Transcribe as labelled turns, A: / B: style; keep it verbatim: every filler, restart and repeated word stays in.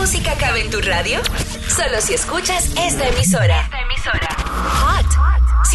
A: música cabe en tu radio? Solo si escuchas esta emisora. Esta emisora.